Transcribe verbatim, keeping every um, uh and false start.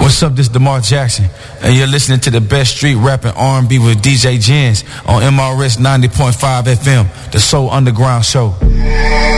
What's up, this is DeMar Jackson, and you're listening to the best street rapping R and B with D J Jens on M R S ninety point five F M, the Soul Underground Show.